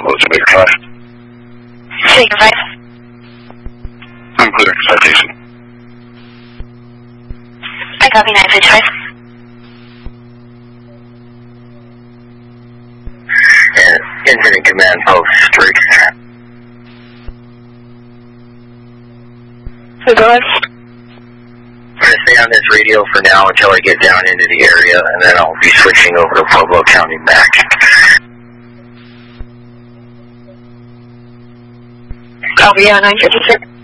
What's a big try? Shaker 5. I'm clear. Citation. I copy 955. And Incident Command Post 3. Go ahead. I'm going to stay on this radio for now until I get down into the area, and then I'll be switching over to Pueblo County MAC. Copy 956.